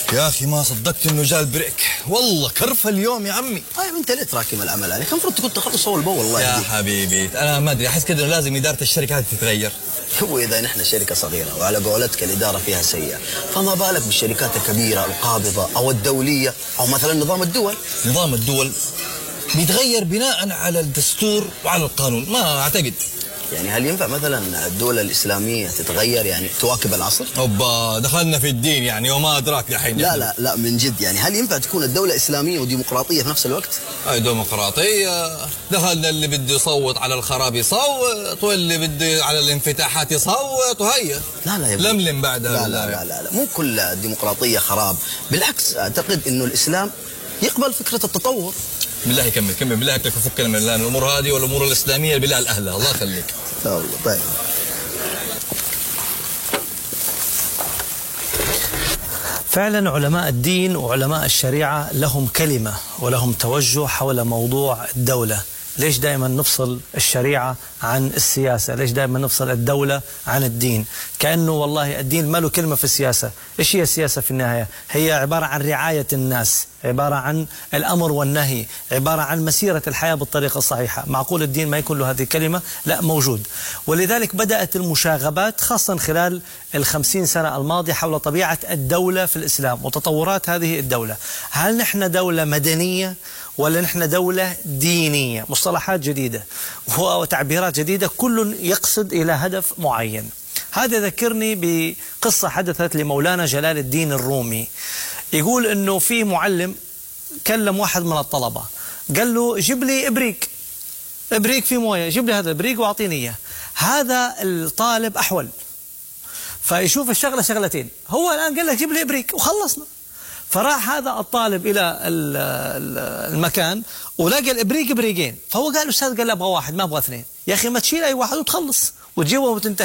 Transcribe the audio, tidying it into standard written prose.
يا اخي ما صدقت انه جاء البريك، والله كرفه اليوم يا عمي. طيب انت ليه تراكم العمل عليك؟ المفروض تكون تخلص اول باول. والله يا حبيبي انا ما ادري، احس كده انه لازم اداره الشركه هذه تتغير. هو اذا نحن شركه صغيره وعلى قولتك الاداره فيها سيئه، فما بالك بالشركات الكبيره القابضه او الدوليه او مثلا نظام الدول؟ نظام الدول بيتغير بناء على الدستور وعلى القانون، ما اعتقد. يعني هل ينفع مثلا الدولة الإسلامية تتغير يعني تواكب العصر؟ اوبا دخلنا في الدين يعني وما ادراك دحين. لا من جد، يعني هل ينفع تكون الدولة إسلامية وديمقراطية في نفس الوقت؟ اي ديمقراطية، دخلنا اللي بده يصوت على الخراب يصوت، واللي بده على الانفتاحات يصوت، وهيا لا يا لملم بعدها. لا مو كل الديمقراطية خراب، بالعكس أعتقد إنه الإسلام يقبل فكرة التطور. بالله كمل بالله لك فكنا من الامور هذه والامور الاسلاميه بالله الاهلى، الله يخليك. لا والله طيب. فعلا علماء الدين وعلماء الشريعة لهم كلمة ولهم توجه حول موضوع الدولة. ليش دائما نفصل الشريعة عن السياسة؟ ليش دائما نفصل الدولة عن الدين؟ كأنه والله الدين ما له كلمة في السياسة. إيش هي السياسة في النهاية؟ هي عبارة عن رعاية الناس، عبارة عن الأمر والنهي، عبارة عن مسيرة الحياة بالطريقة الصحيحة. معقول الدين ما يكون له هذه الكلمة؟ لا، موجود. ولذلك بدأت المشاغبات خاصة خلال 50 سنة الماضية حول طبيعة الدولة في الإسلام وتطورات هذه الدولة. هل نحن دولة مدنية ولا نحن دولة دينية؟ مصطلحات جديدة وتعبيرات جديدة، كل يقصد إلى هدف معين. هذا ذكرني بقصة حدثت لمولانا جلال الدين الرومي. يقول إنه في معلم كلم واحد من الطلبة، قال له جيب لي إبريق في موية، جيب لي هذا الإبريق وأعطيني إياه. هذا الطالب أحول، فيشوف الشغلة شغلتين. هو الآن قال لك جيب لي إبريق وخلصنا. فراح هذا الطالب إلى المكان ولقى الإبريق إبريقين، فهو قال الأستاذ قال له أبغى واحد ما أبغى اثنين. يا أخي ما تشيل أي واحد وتخلص وتجيبه وتنتهي.